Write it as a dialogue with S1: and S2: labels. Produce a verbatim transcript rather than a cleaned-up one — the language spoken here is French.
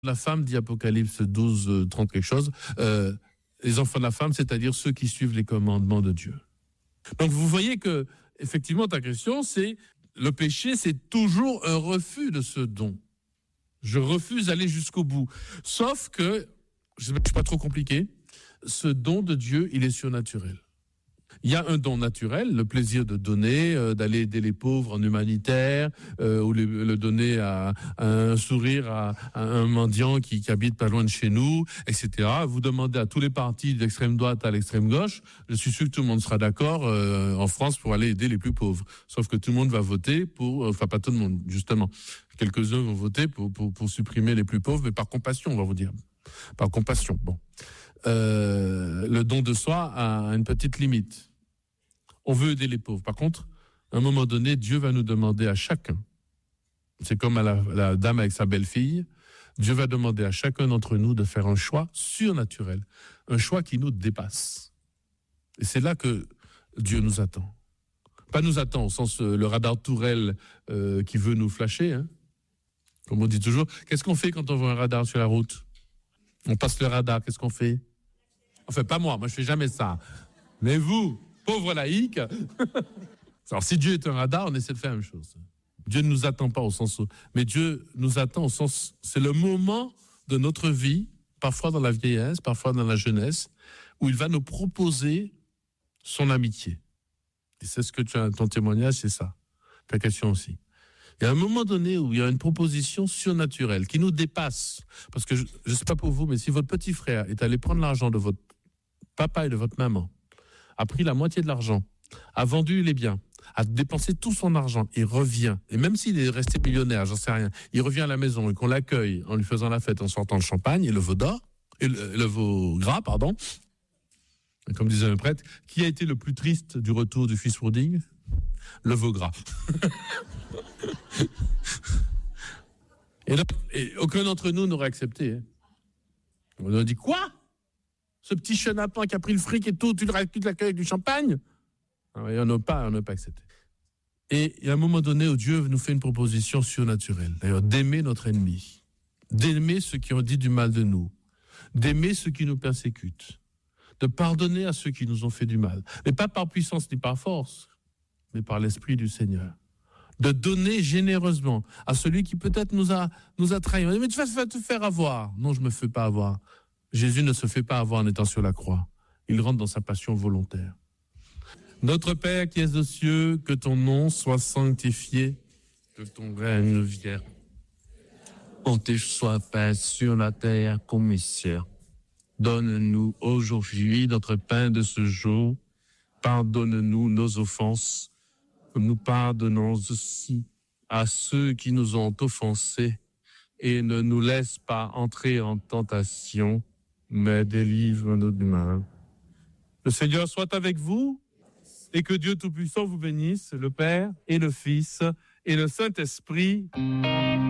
S1: La femme dit Apocalypse douze, trente quelque chose, euh, les enfants de la femme, c'est-à-dire ceux qui suivent les commandements de Dieu. Donc vous voyez que, effectivement, ta question, c'est le péché, c'est toujours un refus de ce don. Je refuse d'aller jusqu'au bout. Sauf que, je ne suis pas trop compliqué, ce don de Dieu, il est surnaturel. Il y a un don naturel, le plaisir de donner, euh, d'aller aider les pauvres en humanitaire, euh, ou le, le donner à, à un sourire à, à un mendiant qui, qui habite pas loin de chez nous, et cetera. Vous demandez à tous les partis de l'extrême droite à l'extrême gauche, je suis sûr que tout le monde sera d'accord euh, en France pour aller aider les plus pauvres. Sauf que tout le monde va voter pour, enfin pas tout le monde, justement. Quelques-uns vont voter pour, pour, pour supprimer les plus pauvres, mais par compassion, on va vous dire. Par compassion, bon. Euh, le don de soi a une petite limite. On veut aider les pauvres. Par contre, à un moment donné, Dieu va nous demander à chacun, c'est comme à la, la dame avec sa belle-fille, Dieu va demander à chacun d'entre nous de faire un choix surnaturel, un choix qui nous dépasse. Et c'est là que Dieu nous attend. Pas nous attend au sens euh, le radar Tourelle euh, qui veut nous flasher, hein. Comme on dit toujours, qu'est-ce qu'on fait quand on voit un radar sur la route ? On passe le radar, qu'est-ce qu'on fait ? Enfin, pas moi, moi je fais jamais ça. Mais vous, pauvre laïc. Alors, si Dieu est un radar, on essaie de faire la même chose. Dieu ne nous attend pas au sens où, mais Dieu nous attend au sens, c'est le moment de notre vie, parfois dans la vieillesse, parfois dans la jeunesse, où il va nous proposer son amitié. Et c'est ce que tu as, ton témoignage, c'est ça. Ta question aussi. Il y a un moment donné où il y a une proposition surnaturelle qui nous dépasse. Parce que je ne sais pas pour vous, mais si votre petit frère est allé prendre l'argent de votre papa et de votre maman, a pris la moitié de l'argent, a vendu les biens, a dépensé tout son argent, il revient, et même s'il est resté millionnaire, j'en sais rien, il revient à la maison et qu'on l'accueille en lui faisant la fête, en sortant le champagne et le veau d'or, et le, le veau gras, pardon, et comme disait le prêtre, qui a été le plus triste du retour du fils prodigue ? Le veau gras. et, donc, et aucun d'entre nous n'aurait accepté. Hein. On a dit quoi ? Ce petit chenapan qui a pris le fric et tout, tu le l'accueilles avec du champagne ? On n'a pas, on n'a pas accepté. Et il y a un moment donné où Dieu nous fait une proposition surnaturelle, d'ailleurs, d'aimer notre ennemi, d'aimer ceux qui ont dit du mal de nous, d'aimer ceux qui nous persécutent, de pardonner à ceux qui nous ont fait du mal, mais pas par puissance ni par force, mais par l'Esprit du Seigneur. De donner généreusement à celui qui peut-être nous a, nous a trahis. Mais tu vas te faire avoir. Non, je ne me fais pas avoir. Jésus ne se fait pas avoir en étant sur la croix. Il rentre dans sa passion volontaire. Notre Père qui es aux cieux, que ton nom soit sanctifié, que ton règne vienne.
S2: Bonté soit faite sur la terre comme au ciel. Donne-nous aujourd'hui notre pain de ce jour. Pardonne-nous nos offenses, comme nous pardonnons aussi à ceux qui nous ont offensés. Et ne nous laisse pas entrer en tentation, mais délivre-nous du mal.
S1: Le Seigneur soit avec vous, et que Dieu Tout-Puissant vous bénisse, le Père et le Fils et le Saint-Esprit.